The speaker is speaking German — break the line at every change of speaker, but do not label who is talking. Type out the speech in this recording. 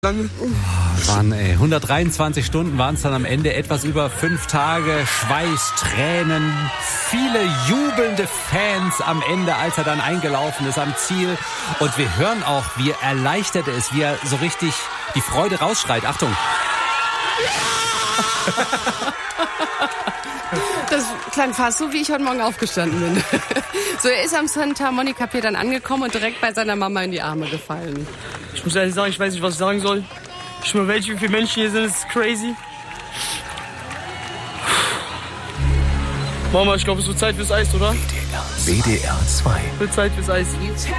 Lange?
Mann, 123 Stunden waren es dann am Ende, etwas über 5 Tage, Schweiß, Tränen, viele jubelnde Fans am Ende, als er dann eingelaufen ist am Ziel. Und wir hören auch, wie erleichtert er ist, wie er so richtig die Freude rausschreit. Achtung!
Das klang fast so, wie ich heute Morgen aufgestanden bin. So, er ist am Santa Monica Pier dann angekommen und direkt bei seiner Mama in die Arme gefallen.
Ich muss ehrlich sagen, ich weiß nicht, was ich sagen soll. Ich schwöre, wie viele Menschen hier sind, das ist crazy. Mama, ich glaube, es wird Zeit fürs Eis, oder?
WDR 2.
Wird Zeit fürs Eis.